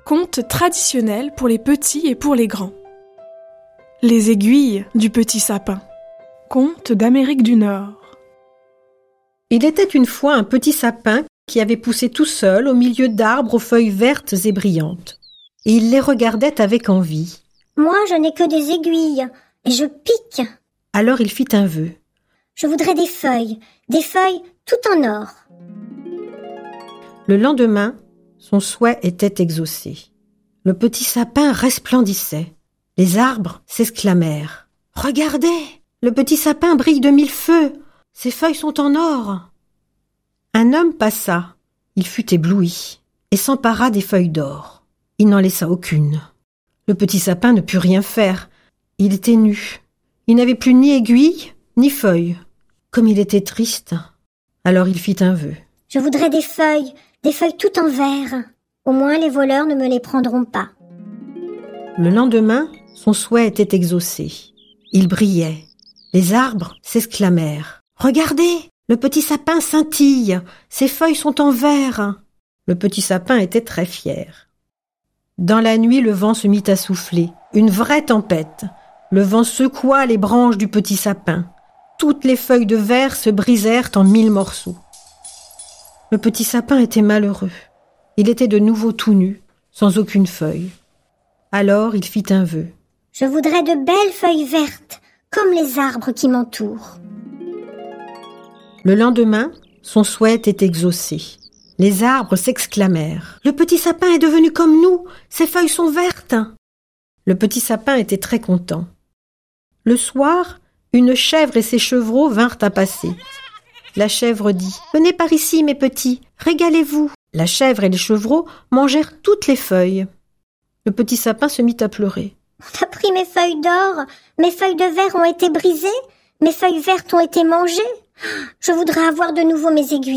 Conte traditionnel pour les petits et pour les grands. Les aiguilles du petit sapin. Conte d'Amérique du Nord. Il était une fois un petit sapin qui avait poussé tout seul au milieu d'arbres aux feuilles vertes et brillantes. Et il les regardait avec envie. Moi, je n'ai que des aiguilles, et je pique. Alors il fit un vœu. Je voudrais des feuilles tout en or. Le lendemain, son souhait était exaucé. Le petit sapin resplendissait. Les arbres s'exclamèrent. « Regardez, le petit sapin brille de mille feux. Ses feuilles sont en or. » Un homme passa. Il fut ébloui et s'empara des feuilles d'or. Il n'en laissa aucune. Le petit sapin ne put rien faire. Il était nu. Il n'avait plus ni aiguille, ni feuilles. Comme il était triste. Alors il fit un vœu. Je voudrais des feuilles tout en verre. Au moins les voleurs ne me les prendront pas. Le lendemain, son souhait était exaucé. Il brillait. Les arbres s'exclamèrent. « Regardez, le petit sapin scintille. Ses feuilles sont en verre. » Le petit sapin était très fier. Dans la nuit, le vent se mit à souffler. Une vraie tempête. Le vent secoua les branches du petit sapin. Toutes les feuilles de verre se brisèrent en 1000 morceaux. Le petit sapin était malheureux. Il était de nouveau tout nu, sans aucune feuille. Alors il fit un vœu. Je voudrais de belles feuilles vertes, comme les arbres qui m'entourent. Le lendemain, son souhait était exaucé. Les arbres s'exclamèrent. « Le petit sapin est devenu comme nous, ses feuilles sont vertes !» Le petit sapin était très content. Le soir, une chèvre et ses chevreaux vinrent à passer. La chèvre dit « Venez par ici, mes petits, régalez-vous !» La chèvre et les chevreaux mangèrent toutes les feuilles. Le petit sapin se mit à pleurer. « On a pris mes feuilles d'or, mes feuilles de verre ont été brisées, mes feuilles vertes ont été mangées. Je voudrais avoir de nouveau mes aiguilles. »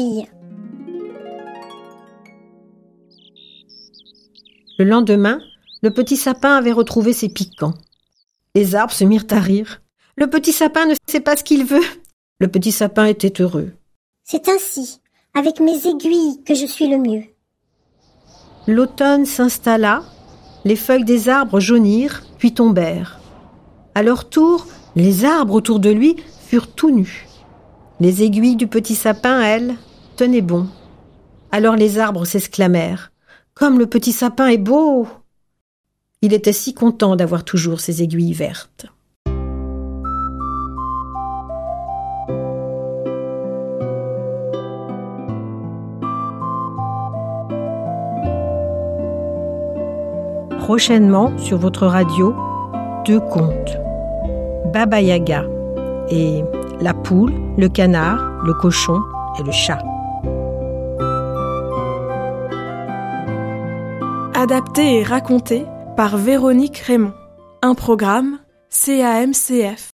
Le lendemain, le petit sapin avait retrouvé ses piquants. Les arbres se mirent à rire. Le petit sapin ne sait pas ce qu'il veut. Le petit sapin était heureux. C'est ainsi, avec mes aiguilles, que je suis le mieux. L'automne s'installa, les feuilles des arbres jaunirent, puis tombèrent. À leur tour, les arbres autour de lui furent tout nus. Les aiguilles du petit sapin, elles, tenaient bon. Alors les arbres s'exclamèrent. « Comme le petit sapin est beau !» Il était si content d'avoir toujours ses aiguilles vertes. Prochainement, sur votre radio, 2 contes. Baba Yaga et la poule, le canard, le cochon et le chat. Adapté et raconté par Véronique Raymond. Un programme CAMCF.